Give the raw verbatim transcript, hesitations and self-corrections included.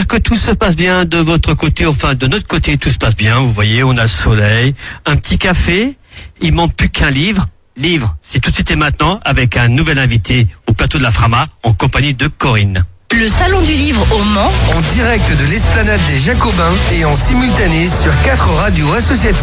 que tout se passe bien de votre côté, enfin de notre côté, tout se passe bien. Vous voyez, on a le soleil, un petit café, il manque plus qu'un livre. Livre, c'est tout de suite et maintenant avec un nouvel invité au plateau de la Frama en compagnie de Corinne. Le Salon du Livre au Mans. En direct de l'Esplanade des Jacobins et en simultané sur quatre radios associatives.